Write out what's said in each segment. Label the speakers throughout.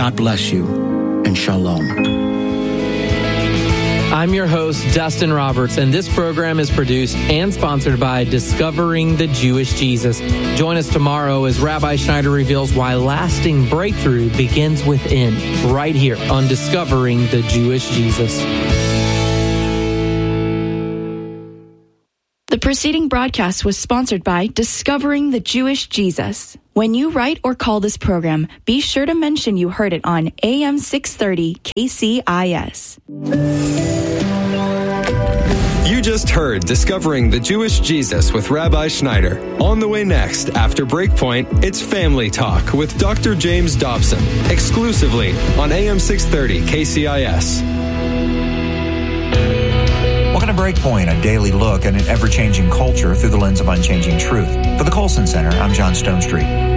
Speaker 1: God bless you, and shalom.
Speaker 2: I'm your host, Dustin Roberts, and this program is produced and sponsored by Discovering the Jewish Jesus. Join us tomorrow as Rabbi Schneider reveals why lasting breakthrough begins within, right here on Discovering the Jewish Jesus.
Speaker 3: The preceding broadcast was sponsored by Discovering the Jewish Jesus. When you write or call this program, be sure to mention you heard it on AM 630 KCIS.
Speaker 4: You just heard Discovering the Jewish Jesus with Rabbi Schneider. On the way next, after Breakpoint, it's Family Talk with Dr. James Dobson, exclusively on AM 630 KCIS.
Speaker 5: Welcome to Breakpoint, a daily look at an ever-changing culture through the lens of unchanging truth. For the Colson Center, I'm John Stonestreet.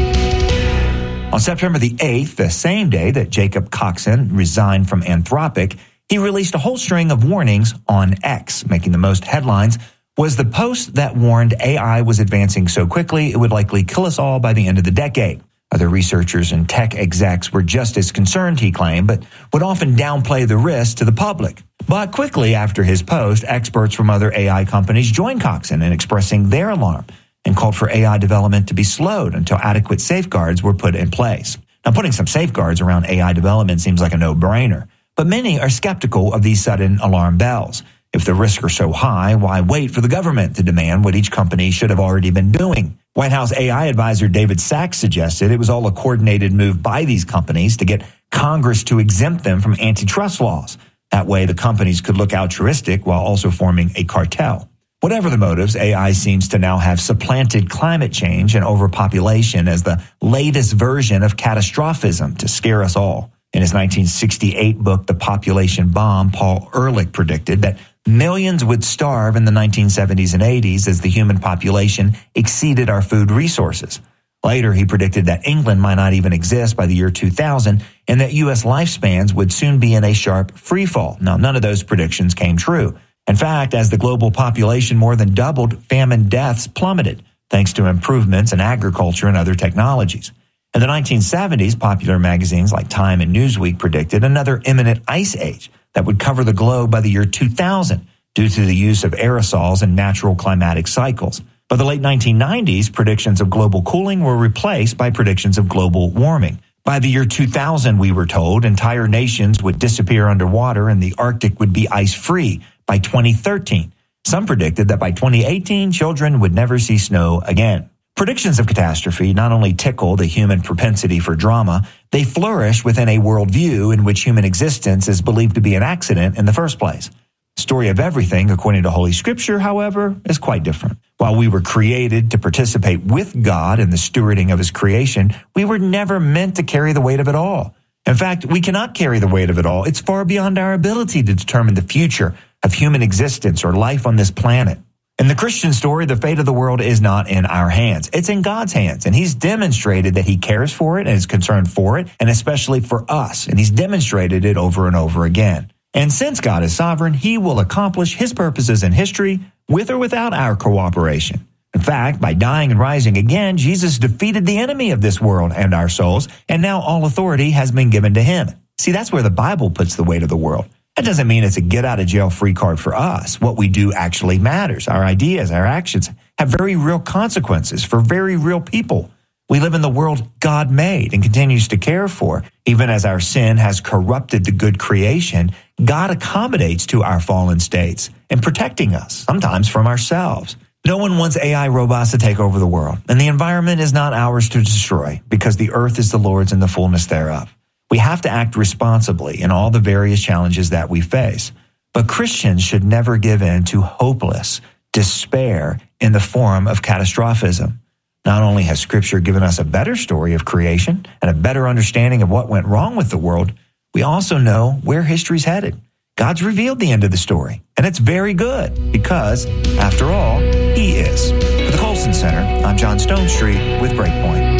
Speaker 5: On September the 8th, the same day that Jacob Coxon resigned from Anthropic, he released a whole string of warnings on X. Making the most headlines was the post that warned AI was advancing so quickly it would likely kill us all by the end of the decade. Other researchers and tech execs were just as concerned, he claimed, but would often downplay the risk to the public. But quickly after his post, experts from other AI companies joined Coxon in expressing their alarm and called for AI development to be slowed until adequate safeguards were put in place. Now, putting some safeguards around AI development seems like a no-brainer, but many are skeptical of these sudden alarm bells. If the risks are so high, why wait for the government to demand what each company should have already been doing? White House AI advisor David Sachs suggested it was all a coordinated move by these companies to get Congress to exempt them from antitrust laws. That way, the companies could look altruistic while also forming a cartel. Whatever the motives, AI seems to now have supplanted climate change and overpopulation as the latest version of catastrophism to scare us all. In his 1968 book, The Population Bomb, Paul Ehrlich predicted that millions would starve in the 1970s and 80s as the human population exceeded our food resources. Later, he predicted that England might not even exist by the year 2000 and that U.S. lifespans would soon be in a sharp freefall. Now, none of those predictions came true. In fact, as the global population more than doubled, famine deaths plummeted, thanks to improvements in agriculture and other technologies. In the 1970s, popular magazines like Time and Newsweek predicted another imminent ice age that would cover the globe by the year 2000 due to the use of aerosols and natural climatic cycles. By the late 1990s, predictions of global cooling were replaced by predictions of global warming. By the year 2000, we were told, entire nations would disappear underwater and the Arctic would be ice-free by 2013. Some predicted that by 2018, children would never see snow again. Predictions of catastrophe not only tickle the human propensity for drama, they flourish within a worldview in which human existence is believed to be an accident in the first place. The story of everything, according to Holy Scripture, however, is quite different. While we were created to participate with God in the stewarding of his creation, we were never meant to carry the weight of it all. In fact, we cannot carry the weight of it all. It's far beyond our ability to determine the future of human existence or life on this planet. In the Christian story, the fate of the world is not in our hands. It's in God's hands, and he's demonstrated that he cares for it and is concerned for it, and especially for us, and he's demonstrated it over and over again. And since God is sovereign, he will accomplish his purposes in history with or without our cooperation. In fact, by dying and rising again, Jesus defeated the enemy of this world and our souls, and now all authority has been given to him. See, that's where the Bible puts the weight of the world. That doesn't mean it's a get-out-of-jail-free card for us. What we do actually matters. Our ideas, our actions have very real consequences for very real people. We live in the world God made and continues to care for. Even as our sin has corrupted the good creation, God accommodates to our fallen states in protecting us, sometimes from ourselves. No one wants AI robots to take over the world, and the environment is not ours to destroy because the earth is the Lord's and the fullness thereof. We have to act responsibly in all the various challenges that we face. But Christians should never give in to hopeless despair in the form of catastrophism. Not only has Scripture given us a better story of creation and a better understanding of what went wrong with the world, we also know where history's headed. God's revealed the end of the story, and it's very good because, after all, he is. For the Colson Center, I'm John Stonestreet with Breakpoint.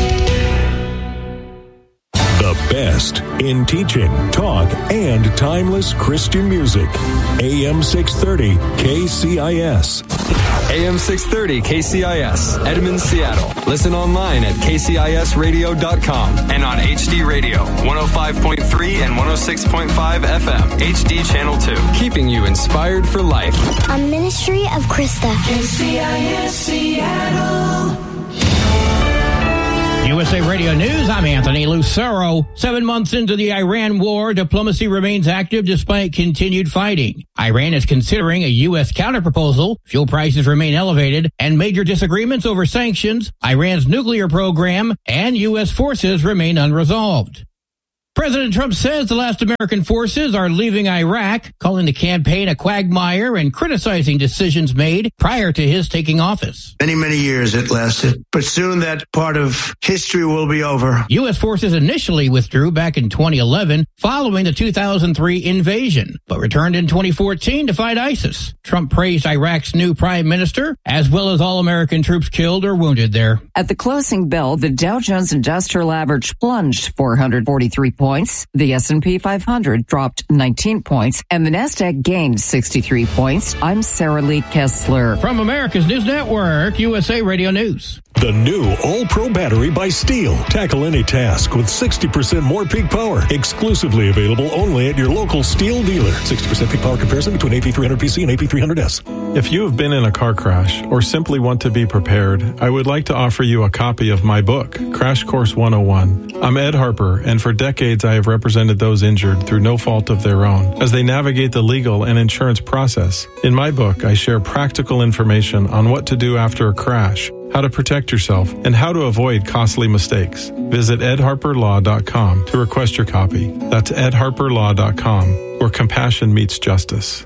Speaker 6: The best in teaching, talk, and timeless Christian music. AM 630 KCIS.
Speaker 4: AM 630 KCIS, Edmond, Seattle. Listen online at kcisradio.com and on HD Radio, 105.3 and 106.5 FM, HD Channel 2. Keeping you inspired for life.
Speaker 7: A ministry of Krista.
Speaker 8: KCIS Seattle.
Speaker 9: USA Radio News, I'm Anthony Lucero. 7 months into the Iran war, diplomacy remains active despite continued fighting. Iran is considering a U.S. counterproposal, fuel prices remain elevated, and major disagreements over sanctions, Iran's nuclear program, and U.S. forces remain unresolved. President Trump says the last American forces are leaving Iraq, calling the campaign a quagmire and criticizing decisions made prior to his taking office.
Speaker 10: Many years it lasted, but soon that part of history will be over.
Speaker 9: U.S. forces initially withdrew back in 2011 following the 2003 invasion, but returned in 2014 to fight ISIS. Trump praised Iraq's new prime minister, as well as all American troops killed or wounded there.
Speaker 11: At the closing bell, the Dow Jones Industrial Average plunged 443 points, the S&P 500 dropped 19 points, and the Nasdaq gained 63 points. I'm Sarah Lee Kessler.
Speaker 9: From America's News Network, USA Radio News.
Speaker 6: The new All-Pro battery by Steel. Tackle any task with 60% more peak power. Exclusively available only at your local Steel dealer. 60% peak power comparison between AP300PC and AP300S.
Speaker 12: If you have been in a car crash or simply want to be prepared, I would like to offer you a copy of my book, Crash Course 101. I'm Ed Harper, and for decades I have represented those injured through no fault of their own as they navigate the legal and insurance process. In my book, I share practical information on what to do after a crash, how to protect yourself, and how to avoid costly mistakes. Visit edharperlaw.com to request your copy. That's edharperlaw.com, where compassion meets justice.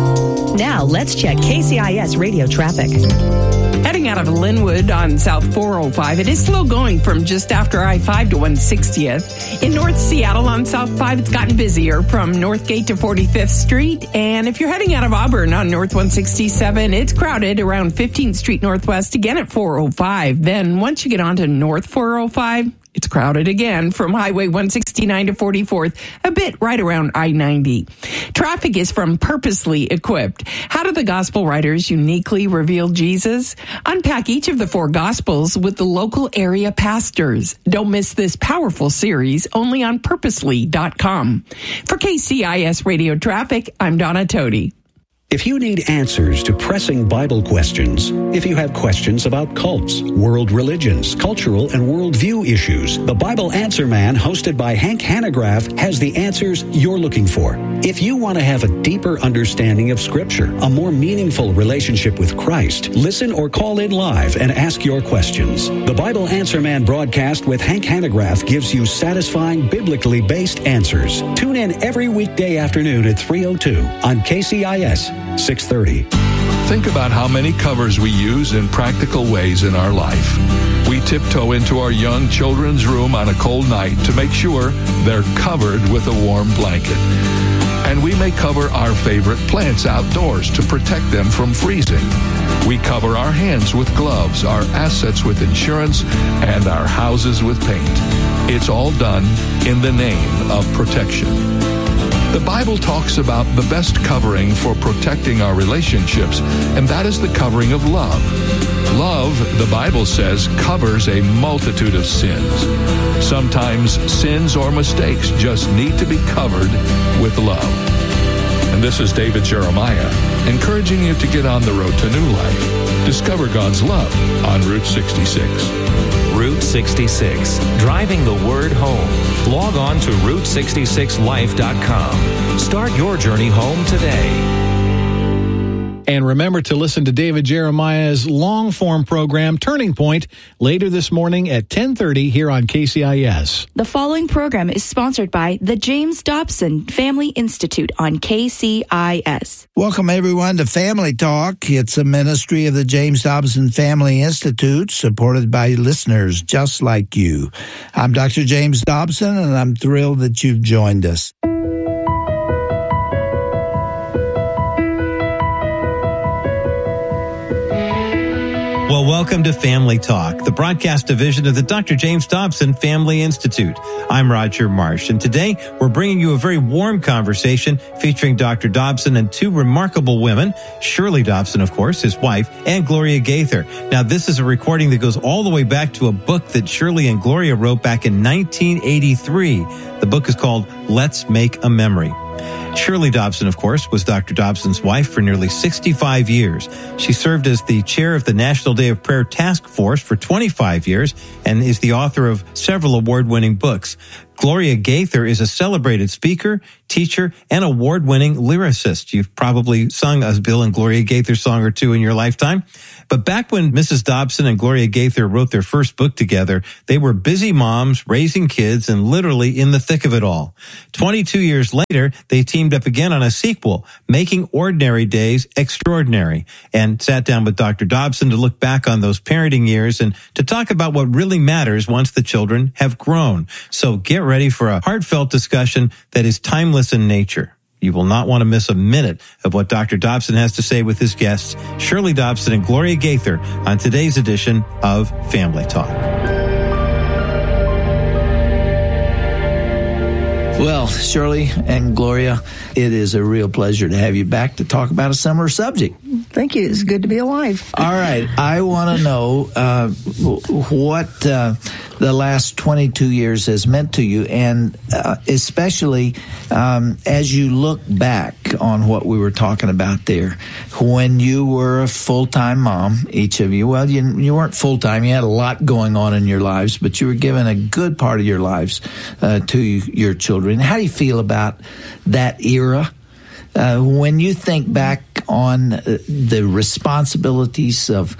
Speaker 13: Now let's check KCIS radio traffic.
Speaker 14: Heading out of Linwood on South 405, it is slow going from just after I-5 to 160th. In North Seattle on South 5, it's gotten busier from Northgate to 45th Street. And if you're heading out of Auburn on North 167, it's crowded around 15th Street Northwest, again at 405. Then once you get onto North 405, it's crowded again from Highway 169 to 44th, a bit right around I-90. Traffic is from Purposely Equipped. How do the gospel writers uniquely reveal Jesus? Unpack each of the four gospels with the local area pastors. Don't miss this powerful series only on purposely.com. For KCIS Radio Traffic, I'm Donna Toti.
Speaker 15: If you need answers to pressing Bible questions, if you have questions about cults, world religions, cultural and worldview issues, the Bible Answer Man, hosted by Hank Hanegraaff, has the answers you're looking for. If you want to have a deeper understanding of Scripture, a more meaningful relationship with Christ, listen or call in live and ask your questions. The Bible Answer Man broadcast with Hank Hanegraaff gives you satisfying, biblically based answers. Tune in every weekday afternoon at 3:02 on KCIS 630.
Speaker 16: Think about how many covers we use in practical ways in our life. We tiptoe into our young children's room on a cold night to make sure they're covered with a warm blanket. And we may cover our favorite plants outdoors to protect them from freezing. We cover our hands with gloves, our assets with insurance, and our houses with paint. It's all done in the name of protection. The Bible talks about the best covering for protecting our relationships, and that is the covering of love. Love, the Bible says, covers a multitude of sins. Sometimes sins or mistakes just need to be covered with love. And this is David Jeremiah, encouraging you to get on the road to new life. Discover God's love on Route 66.
Speaker 17: Route 66, driving the word home. Log on to Route66Life.com. Start your journey home today.
Speaker 18: And remember to listen to David Jeremiah's long-form program, Turning Point, later this morning at 10:30 here on KCIS.
Speaker 3: The following program is sponsored by the James Dobson Family Institute on KCIS.
Speaker 19: Welcome, everyone, to Family Talk. It's a ministry of the James Dobson Family Institute, supported by listeners just like you. I'm Dr. James Dobson, and I'm thrilled that you've joined us.
Speaker 20: Well, welcome to Family Talk, the broadcast division of the Dr. James Dobson Family Institute. I'm Roger Marsh, and today we're bringing you a very warm conversation featuring Dr. Dobson and two remarkable women, Shirley Dobson, of course, his wife, and Gloria Gaither. Now, this is a recording that goes all the way back to a book that Shirley and Gloria wrote back in 1983. The book is called Let's Make a Memory. Shirley Dobson, of course, was Dr. Dobson's wife for nearly 65 years. She served as the chair of the National Day of Prayer Task Force for 25 years and is the author of several award-winning books. Gloria Gaither is a celebrated speaker, teacher, and award-winning lyricist. You've probably sung a Bill and Gloria Gaither song or two in your lifetime. But back when Mrs. Dobson and Gloria Gaither wrote their first book together, they were busy moms, raising kids, and literally in the thick of it all. 22 years later, they teamed up again on a sequel, Making Ordinary Days Extraordinary, and sat down with Dr. Dobson to look back on those parenting years and to talk about what really matters once the children have grown. So get ready for a heartfelt discussion that is timeless in nature. You will not want to miss a minute of what Dr. Dobson has to say with his guests, Shirley Dobson and Gloria Gaither, on today's edition of Family Talk.
Speaker 19: Well, Shirley and Gloria, it is a real pleasure to have you back to talk about a similar subject.
Speaker 21: Thank you. It's good to be alive.
Speaker 19: All right. I want to know what the last 22 years has meant to you, and especially as you look back on what we were talking about there, when you were a full-time mom, each of you. Well, you weren't full-time. You had a lot going on in your lives, but you were given a good part of your lives to your children. How do you feel about that era? When you think back on the responsibilities of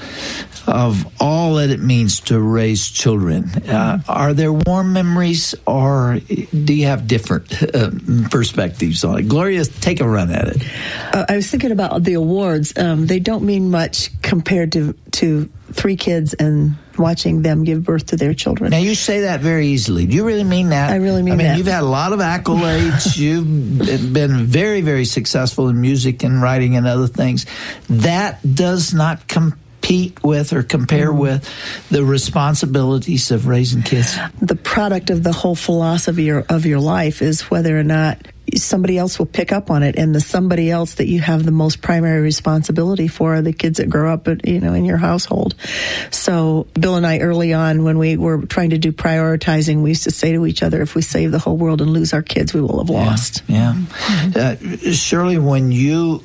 Speaker 19: all that it means to raise children, are there warm memories, or do you have different perspectives on it? Gloria, take a run at it.
Speaker 21: I was thinking about the awards. They don't mean much compared to three kids and watching them give birth to their children.
Speaker 19: Now, you say that very easily. Do you really mean that?
Speaker 21: I really mean that.
Speaker 19: I mean, you've had a lot of accolades. You've been very, very successful in music and writing and other things. That does not compete with or compare with the responsibilities of raising kids.
Speaker 21: The product of the whole philosophy of your life is whether or not somebody else will pick up on it, and the somebody else that you have the most primary responsibility for are the kids that grow up, in your household. So Bill and I, early on, when we were trying to do prioritizing, we used to say to each other, if we save the whole world and lose our kids, we will have lost.
Speaker 19: Yeah. Shirley, when you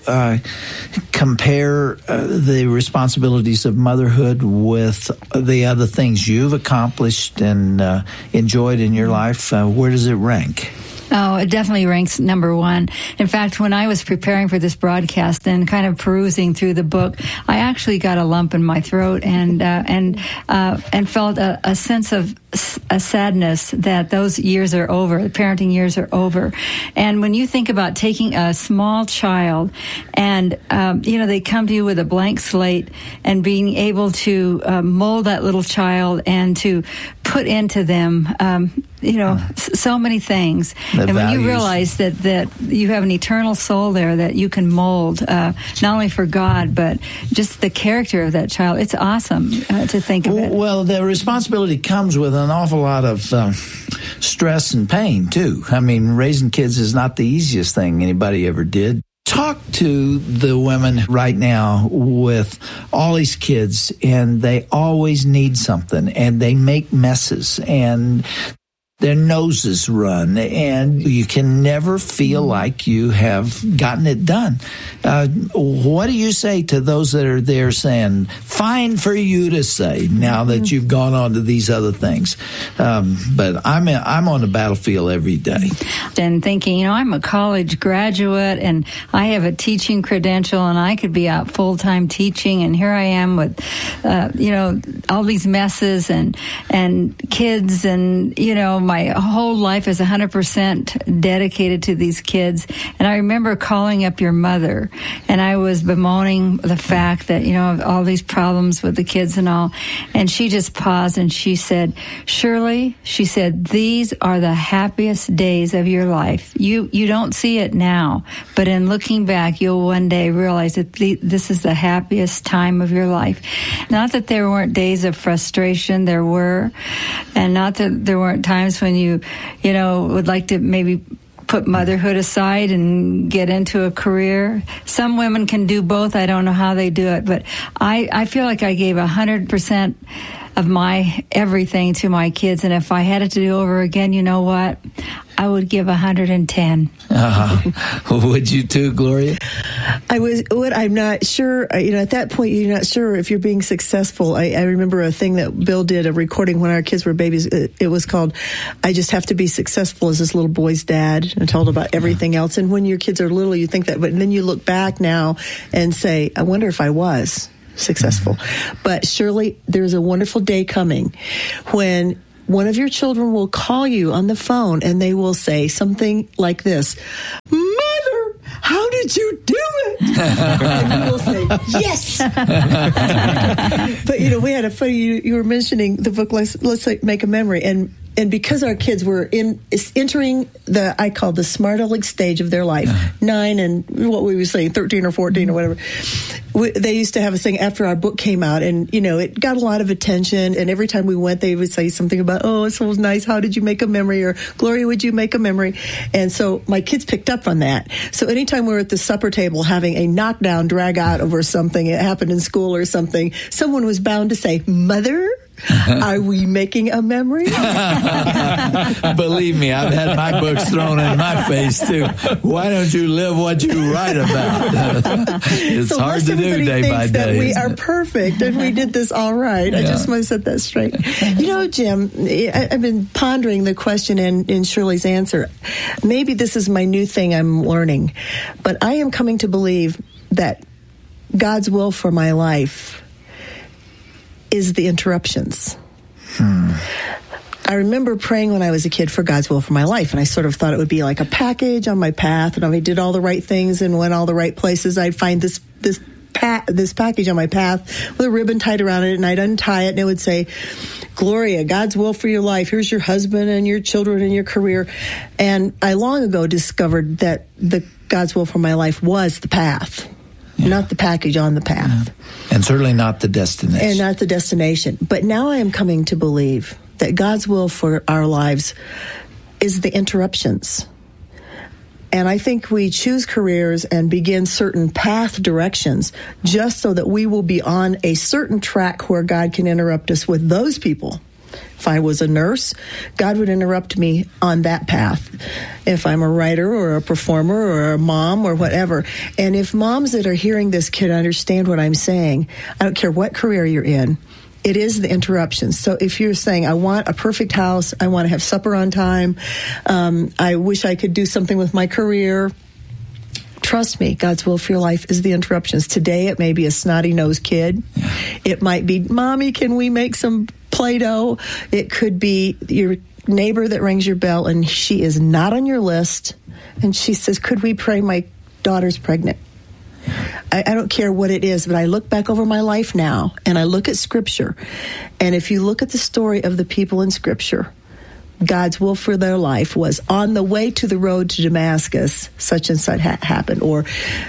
Speaker 19: compare the responsibilities of motherhood with the other things you've accomplished and enjoyed in your life, where does it rank?
Speaker 22: Oh, it definitely ranks number one. In fact, when I was preparing for this broadcast and kind of perusing through the book, I actually got a lump in my throat and felt a sense of a sadness that those years are over, the parenting years are over. And when you think about taking a small child and, they come to you with a blank slate and being able to mold that little child and to put into them, so many things. And when you realize that you have an eternal soul there that you can mold, not only for God, but just the character of that child, it's awesome to think of it.
Speaker 19: Well, the responsibility comes with an awful lot of stress and pain, too. I mean, raising kids is not the easiest thing anybody ever did. Talk to the women right now with all these kids, and they always need something, and they make messes, and their noses run, and you can never feel like you have gotten it done. What do you say to those that are there saying, fine for you to say now that you've gone on to these other things? But I'm on the battlefield every day.
Speaker 22: And thinking, I'm a college graduate and I have a teaching credential and I could be out full-time teaching, and here I am with, all these messes and kids and, my whole life is 100% dedicated to these kids. And I remember calling up your mother, and I was bemoaning the fact that, all these problems with the kids and all. And she just paused and she said, Shirley, she said, these are the happiest days of your life. You don't see it now, but in looking back, you'll one day realize that this is the happiest time of your life. Not that there weren't days of frustration, there were, and not that there weren't times when you would like to maybe put motherhood aside and get into a career. Some women can do both. I don't know how they do it, but I feel like I gave 100% of my everything to my kids, and if I had it to do over again, you know what? I would give 110.
Speaker 19: Would you too, Gloria?
Speaker 21: I'm not sure. At that point, you're not sure if you're being successful. I remember a thing that Bill did, a recording when our kids were babies. It was called, I Just Have to Be Successful as this little boy's dad, and told about everything else. And when your kids are little, you think that, but then you look back now and say, I wonder if I was successful. But surely there's a wonderful day coming when one of your children will call you on the phone and they will say something like this, Mother, how did you do it? And you will say, yes. But, we had a funny, you were mentioning the book, Let's Make a Memory. And because our kids were entering I call the smart aleck stage of their life, 9 and what we were saying, 13 or 14 or whatever, they used to have a thing after our book came out, and, it got a lot of attention, and every time we went, they would say something about, oh, it was nice, how did you make a memory, or Gloria, would you make a memory? And so my kids picked up on that. So anytime we were at the supper table having a knockdown, drag out over something, it happened in school or something, someone was bound to say, Mother, are we making a memory?
Speaker 19: Believe me, I've had my books thrown in my face too. Why don't you live what you write about? It's so hard to do day by day.
Speaker 21: That we are perfect and we did this all right. Yeah. I just want to set that straight. Jim, I've been pondering the question and Shirley's answer. Maybe this is my new thing I'm learning, but I am coming to believe that God's will for my life is the interruptions. I remember praying when I was a kid for God's will for my life, and I sort of thought it would be like a package on my path, and if I did all the right things and went all the right places, I'd find this package on my path with a ribbon tied around it, and I'd untie it, and it would say, Gloria, God's will for your life. Here's your husband and your children and your career. And I long ago discovered that the God's will for my life was the path. Yeah. Not the package on the path.
Speaker 19: Yeah. And certainly not the destination.
Speaker 21: And not the destination. But now I am coming to believe that God's will for our lives is the interruptions. And I think we choose careers and begin certain path directions just so that we will be on a certain track where God can interrupt us with those people. If I was a nurse, God would interrupt me on that path. If I'm a writer or a performer or a mom or whatever. And if moms that are hearing this can understand what I'm saying, I don't care what career you're in, it is the interruptions. So if you're saying, I want a perfect house, I want to have supper on time, I wish I could do something with my career, trust me, God's will for your life is the interruptions. Today it may be a snotty-nosed kid. It might be, Mommy, can we make some Play-Doh? It could be your neighbor that rings your bell and she is not on your list, and she says, could we pray, my daughter's pregnant? I don't care what it is, but I look back over my life now and I look at Scripture, and if you look at the story of the people in Scripture, God's will for their life was on the way to the road to Damascus, such and such happened. Or,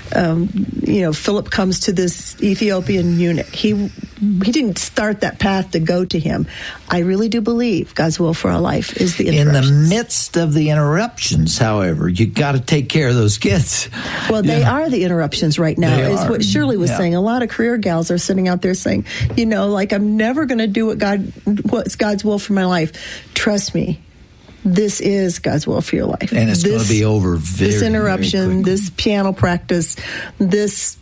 Speaker 21: Philip comes to this Ethiopian eunuch. He didn't start that path to go to him. I really do believe God's will for our life is the interruptions.
Speaker 19: In the midst of the interruptions, however, you got to take care of those kids.
Speaker 21: Well, they are the interruptions right now, is what Shirley was saying. A lot of career gals are sitting out there saying, I'm never going to do what's God's will for my life. Trust me. This is God's will for your life.
Speaker 19: And it's going to be over
Speaker 21: this interruption, this piano practice, this,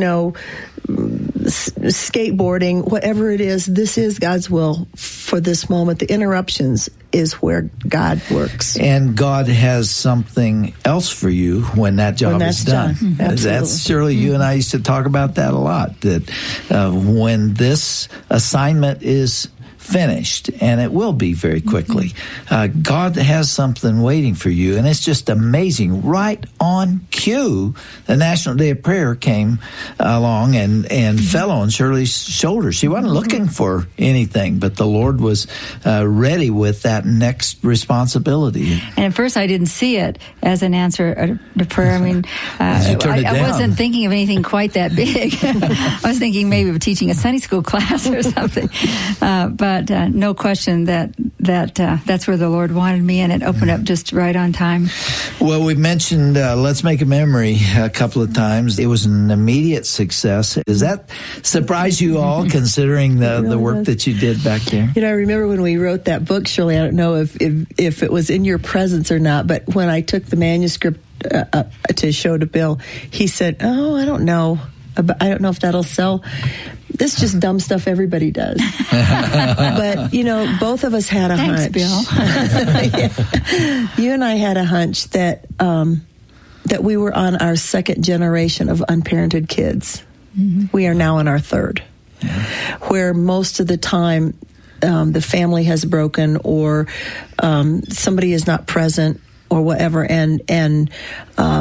Speaker 21: skateboarding, whatever it is, this is God's will for this moment. The interruptions is where God works.
Speaker 19: And God has something else for you when that job is done. That's Shirley, you and I used to talk about that a lot, that when this assignment is finished, and it will be very quickly. God has something waiting for you, and it's just amazing. Right on cue, the National Day of Prayer came along and fell on Shirley's shoulders. She wasn't looking for anything, but the Lord was ready with that next responsibility.
Speaker 22: And at first I didn't see it as an answer to prayer. I mean, I wasn't thinking of anything quite that big. I was thinking maybe of teaching a Sunday school class or something. But no question that's where the Lord wanted me, and it opened up just right on time.
Speaker 19: Well, we mentioned Let's Make a Memory a couple of times. It was an immediate success. Does that surprise you all, considering the work that you did back there?
Speaker 21: I remember when we wrote that book, Shirley, I don't know if it was in your presence or not, but when I took the manuscript to show to Bill, he said, "Oh, I don't know if that'll sell. This is just dumb stuff everybody does." But, both of us had a hunch.
Speaker 22: Bill.
Speaker 21: Yeah. You and I had a hunch that we were on our second generation of unparented kids. Mm-hmm. We are now in our third, where most of the time the family has broken, or somebody is not present, or whatever, and